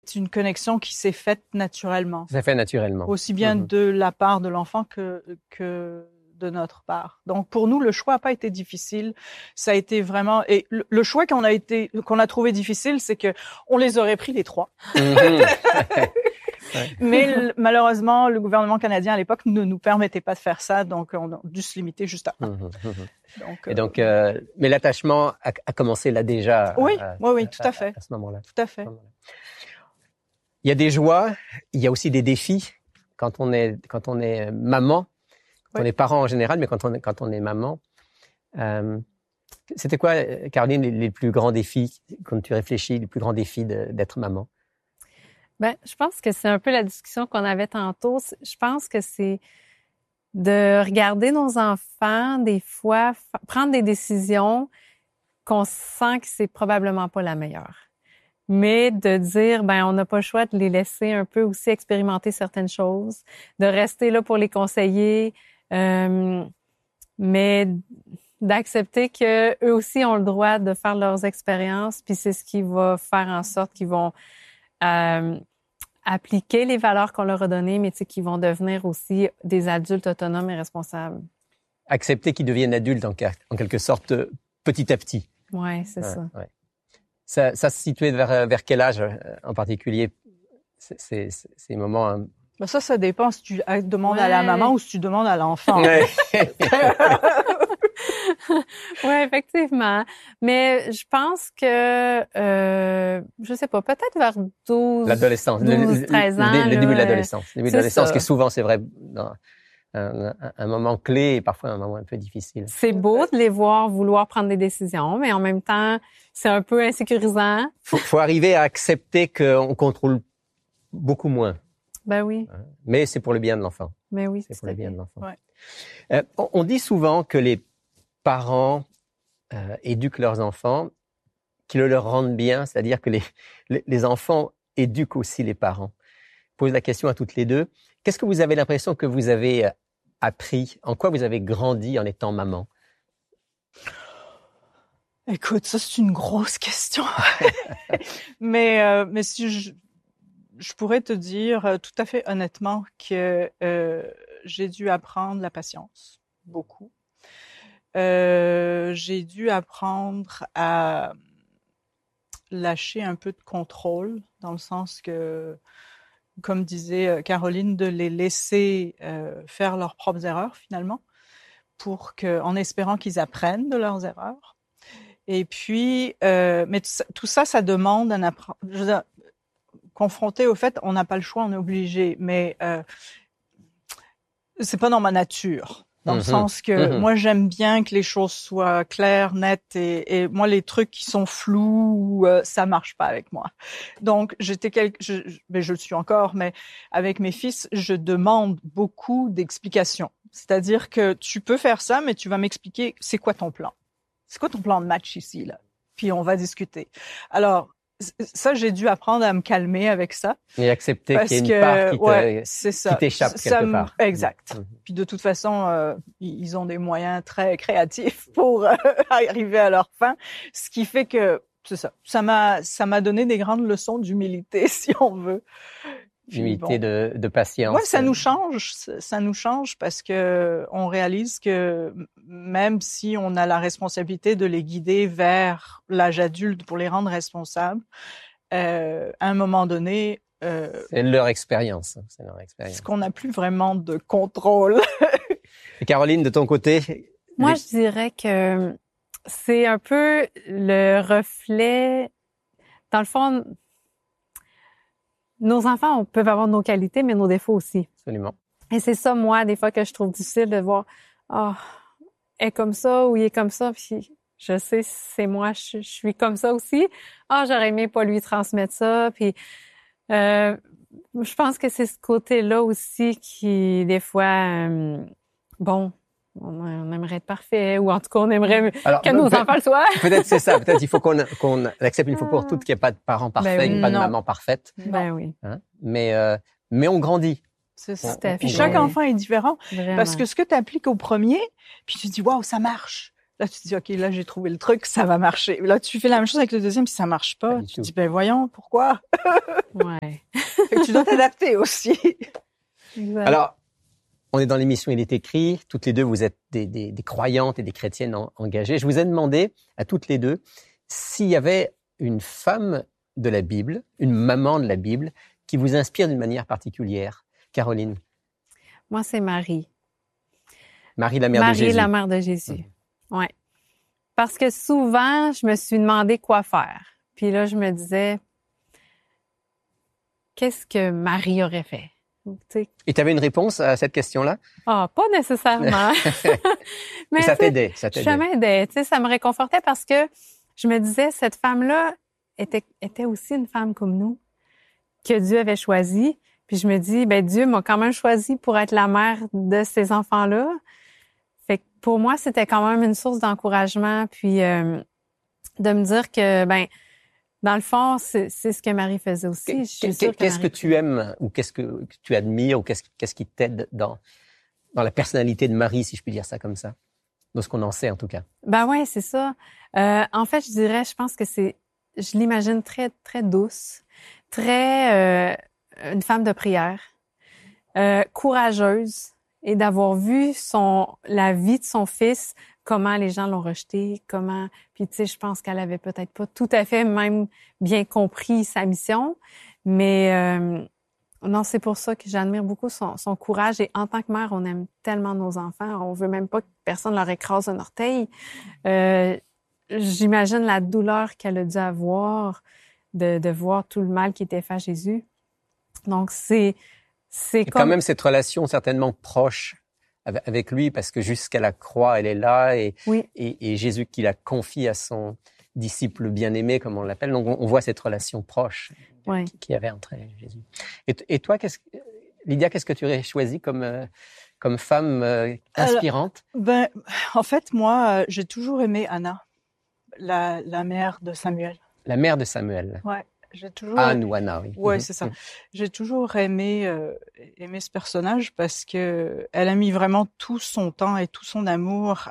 C'est une connexion qui s'est faite naturellement. Ça fait naturellement. Aussi bien de la part de l'enfant que de notre part. Donc, pour nous, le choix n'a pas été difficile. Ça a été vraiment... Et le choix qu'on a trouvé difficile, c'est que on les aurait pris les 3. Mais malheureusement, le gouvernement canadien à l'époque ne nous permettait pas de faire ça, donc on a dû se limiter juste à 1. Donc, mais l'attachement a commencé là déjà. Oui, tout à fait. À ce moment-là. Tout à fait. Il y a des joies, il y a aussi des défis quand on est maman, quand on est parent en général, mais quand on est maman. C'était quoi, Caroline, les plus grands défis, quand tu réfléchis, les plus grands défis d'être maman? Ben, je pense que c'est un peu la discussion qu'on avait tantôt. Je pense que c'est de regarder nos enfants, des fois, prendre des décisions qu'on sent que c'est probablement pas la meilleure. Mais de dire, ben, on n'a pas le choix de les laisser un peu aussi expérimenter certaines choses, de rester là pour les conseiller, mais d'accepter que eux aussi ont le droit de faire leurs expériences, puis c'est ce qui va faire en sorte qu'ils vont appliquer les valeurs qu'on leur a données, mais qu'ils vont devenir aussi des adultes autonomes et responsables. Accepter qu'ils deviennent adultes en quelque sorte petit à petit. Oui, c'est ça. Ouais. Ça se situait vers quel âge en particulier, ces moments? Ben ça dépend si tu demandes à la maman ou si tu demandes à l'enfant. Ouais. Oui, effectivement. Mais je pense que, je sais pas, peut-être vers 12, l'adolescence, 13 ans. Le début de l'adolescence. Le début de l'adolescence, qui souvent, c'est vrai, un moment clé et parfois un moment un peu difficile. C'est beau de les voir vouloir prendre des décisions, mais en même temps, c'est un peu insécurisant. Faut arriver à accepter qu'on contrôle beaucoup moins. Ben oui. Mais c'est pour le bien de l'enfant. Mais oui, c'est pour le bien de l'enfant. Ouais. On dit souvent que les parents éduquent leurs enfants, qu'ils leur rendent bien, c'est-à-dire que les enfants éduquent aussi les parents. Je pose la question à toutes les deux. Qu'est-ce que vous avez l'impression que vous avez appris? En quoi vous avez grandi en étant maman? Écoute, ça c'est une grosse question. mais si je pourrais te dire tout à fait honnêtement que j'ai dû apprendre la patience, beaucoup. J'ai dû apprendre à lâcher un peu de contrôle, dans le sens que, comme disait Caroline, de les laisser faire leurs propres erreurs finalement, en espérant qu'ils apprennent de leurs erreurs. Et puis, mais tout ça, ça demande un apprentissage. Confronté au fait, on n'a pas le choix, on est obligé, mais c'est pas dans ma nature. Dans le sens que moi, j'aime bien que les choses soient claires, nettes, et moi, les trucs qui sont flous, ça marche pas avec moi. Donc, je le suis encore, mais avec mes fils, je demande beaucoup d'explications. C'est-à-dire que tu peux faire ça, mais tu vas m'expliquer c'est quoi ton plan. C'est quoi ton plan de match ici, là? Puis on va discuter. Alors, ça, j'ai dû apprendre à me calmer avec ça. Et accepter qu'il y ait une part qui t'échappe quelque part. Exact. Puis de toute façon, ils ont des moyens très créatifs pour arriver à leur fin. Ce qui fait que, c'est ça. Ça m'a donné des grandes leçons d'humilité, si on veut. D'humilité, de patience. Ouais, ça nous change parce que on réalise que même si on a la responsabilité de les guider vers l'âge adulte pour les rendre responsables, à un moment donné, c'est leur expérience. C'est leur expérience. Parce qu'on n'a plus vraiment de contrôle. Et Caroline, de ton côté? Moi, je dirais que c'est un peu le reflet, dans le fond. Nos enfants peuvent avoir nos qualités, mais nos défauts aussi. Absolument. Et c'est ça, moi, des fois, que je trouve difficile de voir, elle est comme ça ou il est comme ça, puis je sais, c'est moi, je suis comme ça aussi. J'aurais aimé pas lui transmettre ça, puis je pense que c'est ce côté-là aussi qui, des fois, on aimerait être parfait, ou en tout cas, on aimerait que nos enfants le soient. Peut-être c'est ça. Peut-être il faut qu'on accepte une fois pour toutes qu'il n'y a pas de parents parfaits, pas de maman parfaite. Ben oui. Mais on grandit. C'est ça. Puis chaque enfant est différent. Vraiment. Parce que ce que tu appliques au premier, puis tu dis, waouh, ça marche. Là, tu te dis, OK, là, j'ai trouvé le truc, ça va marcher. Là, tu fais la même chose avec le deuxième, puis ça marche pas. Tu te dis, ben voyons, pourquoi? Ouais. Fait que tu dois t'adapter aussi. Exact. Alors, on est dans l'émission Il est écrit. Toutes les deux, vous êtes des croyantes et des chrétiennes engagées. Je vous ai demandé à toutes les deux s'il y avait une femme de la Bible, une maman de la Bible, qui vous inspire d'une manière particulière. Caroline. Moi, c'est Marie. Marie, la mère de Jésus. Marie, la mère de Jésus. Ouais. Parce que souvent, je me suis demandé quoi faire. Puis là, je me disais, qu'est-ce que Marie aurait fait? T'sais. Et tu avais une réponse à cette question-là? Ah, pas nécessairement. Mais ça t'aidait, ça t'aidait. Ça m'aidait, tu sais, ça me réconfortait parce que je me disais, cette femme-là était aussi une femme comme nous, que Dieu avait choisie. Puis je me dis, ben Dieu m'a quand même choisi pour être la mère de ces enfants-là. Fait que pour moi, c'était quand même une source d'encouragement, puis de me dire que, ben, dans le fond, c'est ce que Marie faisait aussi. Qu'est-ce que tu aimes ou qu'est-ce que tu admires ou qu'est-ce qui t'aide dans la personnalité de Marie, si je puis dire ça comme ça, dans ce qu'on en sait en tout cas? Ben ouais, c'est ça. En fait, je pense que je l'imagine très très douce, très une femme de prière, courageuse, et d'avoir vu la vie de son fils, comment les gens l'ont rejeté, puis tu sais, je pense qu'elle avait peut-être pas tout à fait même bien compris sa mission, mais non, c'est pour ça que j'admire beaucoup son courage, et en tant que mère, on aime tellement nos enfants, on veut même pas que personne leur écrase un orteil. J'imagine la douleur qu'elle a dû avoir de voir tout le mal qui était fait à Jésus. Donc c'est quand même cette relation certainement proche avec lui, parce que jusqu'à la croix, elle est là, et Jésus qui la confie à son disciple bien-aimé, comme on l'appelle. Donc, on voit cette relation proche qu'il y avait entre elle et Jésus. Et toi, Lydia, qu'est-ce que tu aurais choisi comme femme inspirante? Alors, en fait, moi, j'ai toujours aimé Anna, la mère de Samuel. La mère de Samuel. Ouais. J'ai toujours Anne ou Anna, oui. Ouais, c'est ça. J'ai toujours aimé ce personnage parce que elle a mis vraiment tout son temps et tout son amour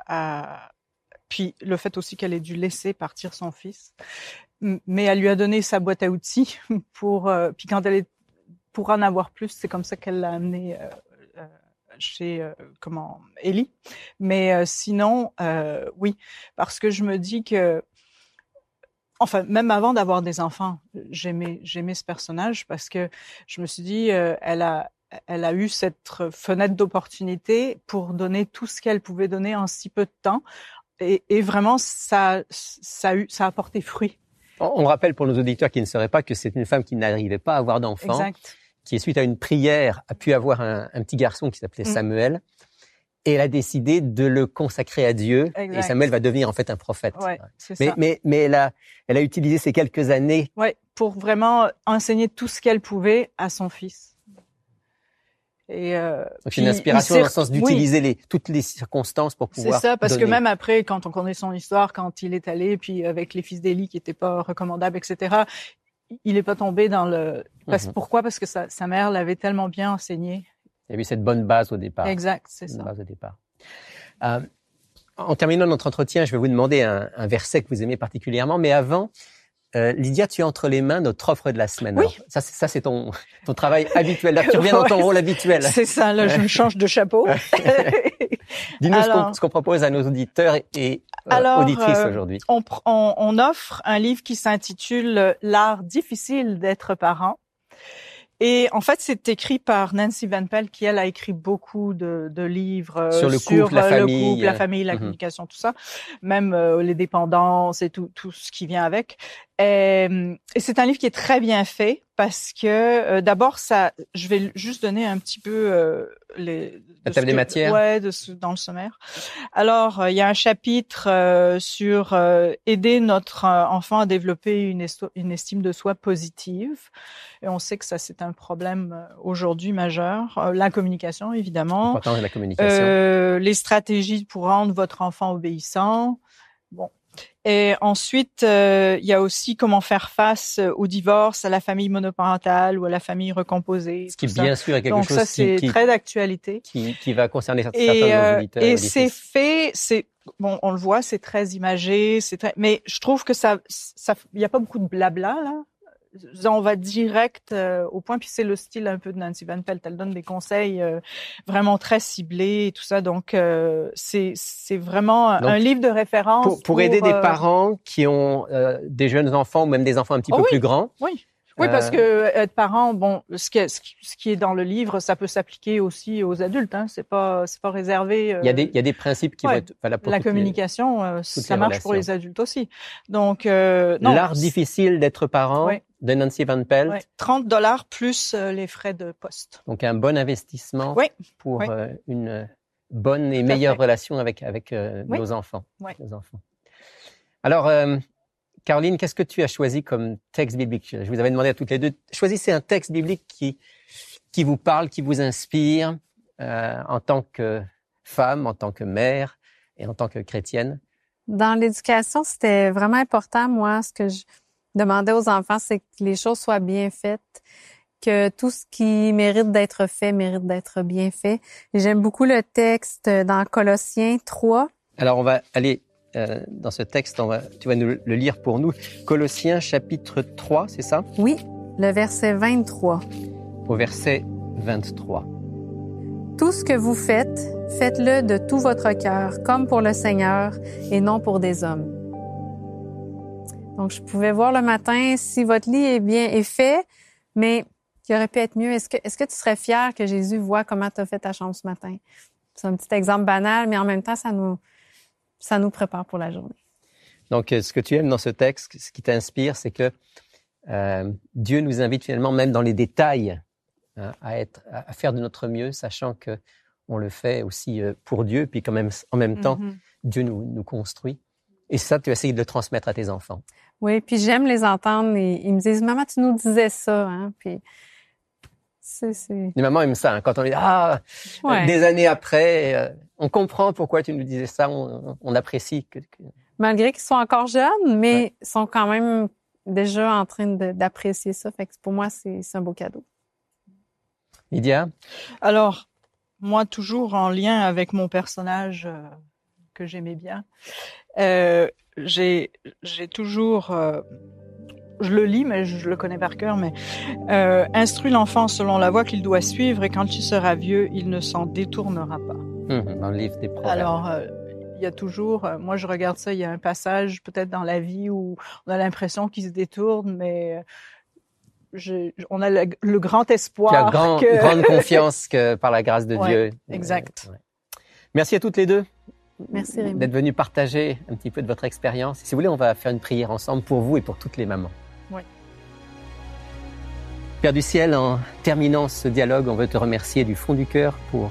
puis le fait aussi qu'elle ait dû laisser partir son fils, mais elle lui a donné sa boîte à outils puis quand pour en avoir plus, c'est comme ça qu'elle l'a amené chez Élie. Mais sinon, oui, parce que je me dis que enfin, même avant d'avoir des enfants, j'aimais ce personnage parce que je me suis dit, elle a eu cette fenêtre d'opportunité pour donner tout ce qu'elle pouvait donner en si peu de temps, et vraiment ça a porté fruit. On rappelle pour nos auditeurs qui ne sauraient pas que c'est une femme qui n'arrivait pas à avoir d'enfants, exact. Qui suite à une prière a pu avoir un petit garçon qui s'appelait Samuel. Et elle a décidé de le consacrer à Dieu. Exact. Et Samuel va devenir en fait un prophète. Ouais, c'est ça. Mais elle a utilisé ces quelques années. Ouais, pour vraiment enseigner tout ce qu'elle pouvait à son fils. Et donc une inspiration dans le sens d'utiliser toutes les circonstances pour pouvoir. C'est ça, parce donner. que même après, quand on connaît son histoire, quand il est allé, puis avec les fils d'Élie qui étaient pas recommandables, etc., il est pas tombé dans le. Pourquoi? Parce que sa mère l'avait tellement bien enseigné. Il y a eu cette bonne base au départ. Exact, c'est ça. Base au départ. En terminant notre entretien, je vais vous demander un verset que vous aimez particulièrement. Mais avant, Lydia, tu as entre les mains notre offre de la semaine. Oui. Alors, ça c'est ton travail habituel. Là, tu reviens dans ton rôle habituel. C'est ça, là, je me change de chapeau. Dis-nous ce qu'on propose à nos auditeurs et auditrices aujourd'hui. On offre un livre qui s'intitule « L'art difficile d'être parent ». Et en fait, c'est écrit par Nancy Van Pelt, qui elle a écrit beaucoup de livres sur le couple, la famille, la communication, tout ça, même les dépendances et tout ce qui vient avec. Et c'est un livre qui est très bien fait parce que d'abord je vais juste donner un petit peu la table des matières. Ouais, dans le sommaire. Alors, il y a un chapitre sur aider notre enfant à développer une estime de soi positive. Et on sait que ça, c'est un problème aujourd'hui majeur. La communication, évidemment. L'importance de la communication. Les stratégies pour rendre votre enfant obéissant. Bon. Et ensuite, il y a aussi comment faire face au divorce, à la famille monoparentale ou à la famille recomposée. Ce qui, bien sûr, est quelque chose ça, c'est très d'actualité. Qui va concerner certains de nos auditeurs. Et c'est fait, bon, on le voit, c'est très imagé, mais je trouve que il y a pas beaucoup de blabla, là. On va direct au point, puis c'est le style un peu de Nancy Van Pelt. Elle donne des conseils vraiment très ciblés et tout ça. Donc, c'est vraiment un livre de référence. Pour aider des parents qui ont des jeunes enfants ou même des enfants un petit peu plus grands. Oui, parce que être parent, bon, ce qui est dans le livre, ça peut s'appliquer aussi aux adultes. Hein. C'est pas réservé. Il y a des principes qui vont être valables pour la communication. Ça marche pour les adultes aussi. Donc, non. L'art difficile d'être parent de Nancy Van Pelt. $30 plus les frais de poste. Donc un bon investissement pour une bonne et meilleure relation avec nos enfants. Nos enfants. Alors. Caroline, qu'est-ce que tu as choisi comme texte biblique? Je vous avais demandé à toutes les deux, choisissez un texte biblique qui vous parle, qui vous inspire en tant que femme, en tant que mère et en tant que chrétienne. Dans l'éducation, c'était vraiment important. Moi, ce que je demandais aux enfants, c'est que les choses soient bien faites, que tout ce qui mérite d'être fait mérite d'être bien fait. Et j'aime beaucoup le texte dans Colossiens 3. Alors, on va aller... dans ce texte, tu vas nous le lire pour nous. Colossiens chapitre 3, c'est ça? Oui, le verset 23. Au verset 23. Tout ce que vous faites, faites-le de tout votre cœur, comme pour le Seigneur et non pour des hommes. Donc, je pouvais voir le matin si votre lit est fait, mais qui aurait pu être mieux. Est-ce que tu serais fier que Jésus voit comment tu as fait ta chambre ce matin? C'est un petit exemple banal, mais en même temps, ça nous prépare pour la journée. Donc, ce que tu aimes dans ce texte, ce qui t'inspire, c'est que Dieu nous invite finalement, même dans les détails, à faire de notre mieux, sachant que on le fait aussi pour Dieu, puis quand même, en même temps, Dieu nous construit. Et ça, tu essayes de le transmettre à tes enfants. Oui, puis j'aime les entendre. Et ils me disent, maman, tu nous disais ça, hein. Puis les mamans aiment ça, hein, quand on dit des années après, on comprend pourquoi tu nous disais ça, on apprécie que... Malgré qu'ils sont encore jeunes, mais ils sont quand même déjà en train d'apprécier ça. Fait que pour moi, c'est un beau cadeau. Lydia? Alors, moi, toujours en lien avec mon personnage que j'aimais bien, j'ai toujours... je le lis, mais je le connais par cœur, mais instruis l'enfant selon la voie qu'il doit suivre et quand il sera vieux, il ne s'en détournera pas. Dans le livre des Proverbes. Alors, il y a toujours, moi je regarde ça, il y a un passage peut-être dans la vie où on a l'impression qu'il se détourne, mais on a le grand espoir. Grande confiance que par la grâce de Dieu. Exact. Merci à toutes les deux. Merci Rémi. D'être venues partager un petit peu de votre expérience. Si vous voulez, on va faire une prière ensemble pour vous et pour toutes les mamans. Oui. Père du ciel, en terminant ce dialogue, on veut te remercier du fond du cœur pour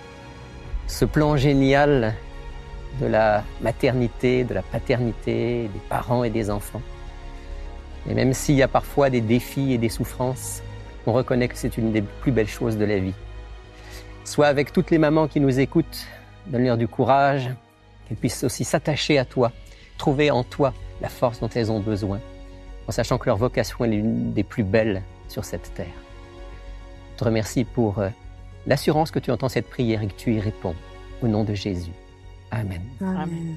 ce plan génial de la maternité, de la paternité, des parents et des enfants. Et même s'il y a parfois des défis et des souffrances, on reconnaît que c'est une des plus belles choses de la vie. Sois avec toutes les mamans qui nous écoutent, donne-leur du courage, qu'elles puissent aussi s'attacher à toi, trouver en toi la force dont elles ont besoin, en sachant que leur vocation est l'une des plus belles sur cette terre. Je te remercie pour l'assurance que tu entends cette prière et que tu y réponds. Au nom de Jésus. Amen. Amen.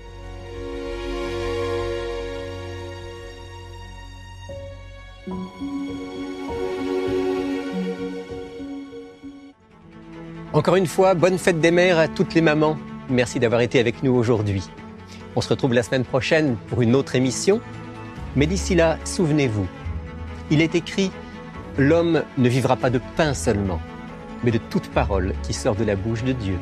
Encore une fois, bonne fête des mères à toutes les mamans. Merci d'avoir été avec nous aujourd'hui. On se retrouve la semaine prochaine pour une autre émission. Mais d'ici là, souvenez-vous, il est écrit « L'homme ne vivra pas de pain seulement, mais de toute parole qui sort de la bouche de Dieu. »